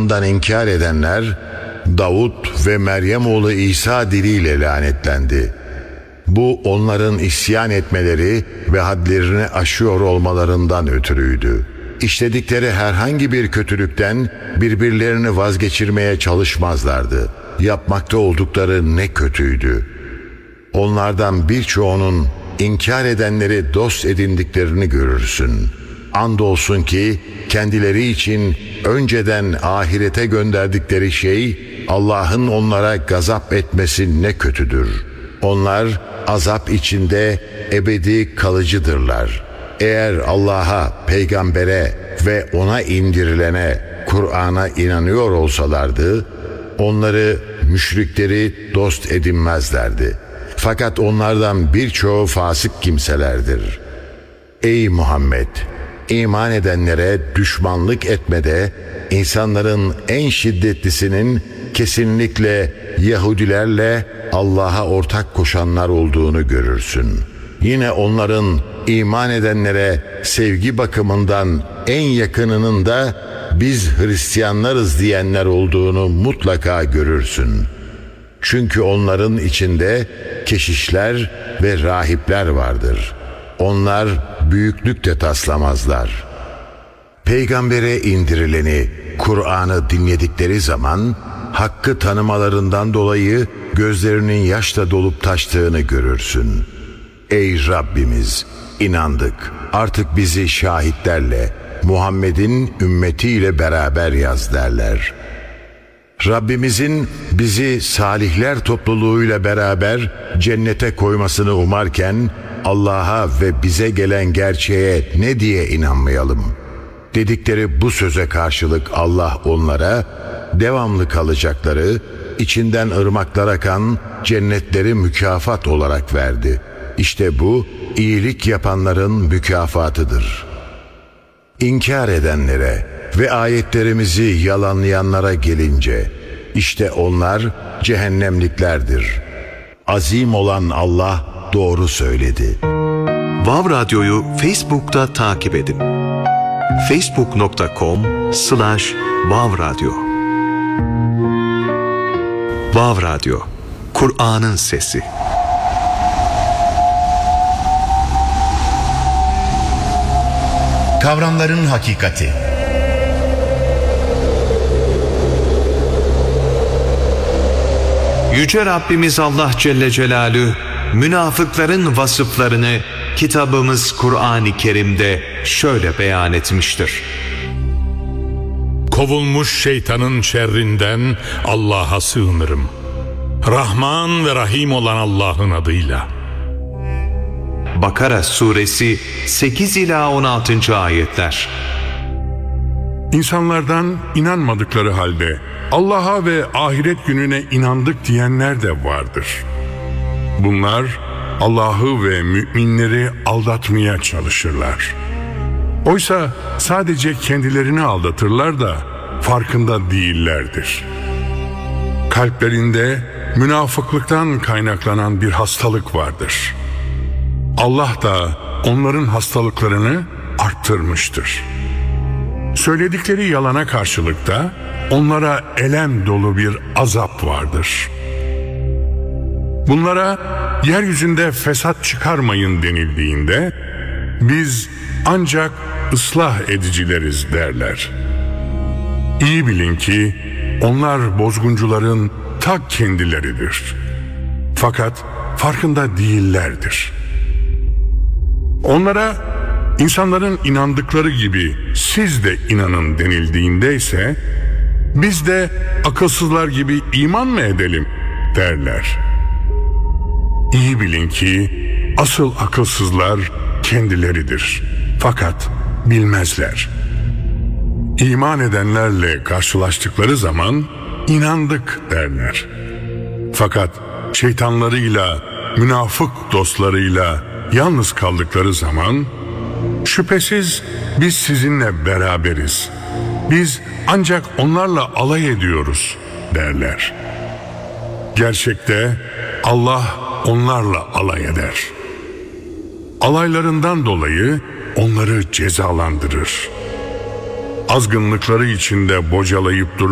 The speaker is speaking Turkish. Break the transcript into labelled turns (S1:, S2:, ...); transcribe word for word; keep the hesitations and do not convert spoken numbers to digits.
S1: bakımından inkar edenler, Davut ve Meryem oğlu İsa diliyle lanetlendi. Bu onların isyan etmeleri ve hadlerini aşıyor olmalarından ötürüydü. İşledikleri herhangi bir kötülükten birbirlerini vazgeçirmeye çalışmazlardı. Yapmakta oldukları ne kötüydü. Onlardan birçoğunun inkar edenleri dost edindiklerini görürsün. Andolsun ki kendileri için önceden ahirete gönderdikleri şey Allah'ın onlara gazap etmesi ne kötüdür. Onlar azap içinde ebedi kalıcıdırlar. Eğer Allah'a, peygambere ve ona indirilene, Kur'an'a inanıyor olsalardı, onları, müşrikleri dost edinmezlerdi. Fakat onlardan birçoğu fasık kimselerdir. Ey Muhammed! İman edenlere düşmanlık etmede insanların en şiddetlisinin kesinlikle Yahudilerle Allah'a ortak koşanlar olduğunu görürsün. Yine onların iman edenlere sevgi bakımından en yakınının da biz Hristiyanlarız diyenler olduğunu mutlaka görürsün. Çünkü onların içinde keşişler ve rahipler vardır. Onlar büyüklük de taslamazlar. Peygambere indirileni, Kur'an'ı dinledikleri zaman hakkı tanımalarından dolayı gözlerinin yaşla dolup taştığını görürsün. Ey Rabbimiz! İnandık. Artık bizi şahitlerle, Muhammed'in ümmetiyle beraber yaz derler. Rabbimizin bizi salihler topluluğuyla beraber cennete koymasını umarken Allah'a ve bize gelen gerçeğe ne diye inanmayalım? Dedikleri bu söze karşılık Allah onlara devamlı kalacakları, içinden ırmaklar akan cennetleri mükafat olarak verdi. İşte bu iyilik yapanların mükafatıdır. İnkar edenlere ve ayetlerimizi yalanlayanlara gelince, işte onlar cehennemliklerdir. Azim olan Allah doğru söyledi.
S2: Vav Radyo'yu Facebook'ta takip edin. facebook nokta com slash vav radyo. Vav Radyo, Kur'an'ın sesi.
S3: Kavramların hakikati.
S2: Yüce Rabbimiz Allah Celle Celaluhu münafıkların vasıflarını kitabımız Kur'an-ı Kerim'de şöyle beyan etmiştir.
S4: Kovulmuş şeytanın şerrinden Allah'a sığınırım. Rahman ve Rahim olan Allah'ın adıyla.
S2: Bakara suresi sekiz ila on altıncı ayetler.
S5: İnsanlardan inanmadıkları halde Allah'a ve ahiret gününe inandık diyenler de vardır. Bunlar Allah'ı ve müminleri aldatmaya çalışırlar. Oysa sadece kendilerini aldatırlar da farkında değillerdir. Kalplerinde münafıklıktan kaynaklanan bir hastalık vardır. Allah da onların hastalıklarını arttırmıştır. Söyledikleri yalana karşılık da onlara elem dolu bir azap vardır. Bunlara yeryüzünde fesat çıkarmayın denildiğinde biz ancak ıslah edicileriz derler. İyi bilin ki onlar bozguncuların ta kendileridir. Fakat farkında değillerdir. Onlara insanların inandıkları gibi siz de inanın denildiğinde ise biz de akılsızlar gibi iman mı edelim derler. İyi bilin ki asıl akılsızlar kendileridir. Fakat bilmezler. İman edenlerle karşılaştıkları zaman inandık derler. Fakat şeytanlarıyla, münafık dostlarıyla yalnız kaldıkları zaman şüphesiz biz sizinle beraberiz. Biz ancak onlarla alay ediyoruz derler. Gerçekte Allah onlarla alay eder. Alaylarından dolayı onları cezalandırır. Azgınlıkları içinde bocalayıp durur.